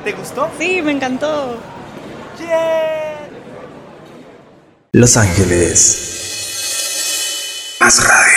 ¿Te gustó? Sí, me encantó. ¡Yeah! Los Ángeles. Más radio.